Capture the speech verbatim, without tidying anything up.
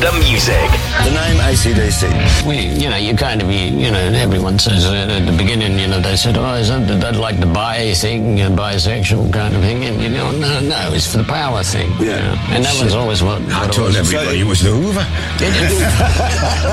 the music. The name A C D C. We, you know, you kind of, you, you know, everyone says uh, at the beginning, you know, they said, oh, is that, that like the bi thing, uh, bisexual kind of thing? And, you know, no, no, it's for the power thing. Yeah. You know? And that was always what... I what told was. everybody it was the Hoover.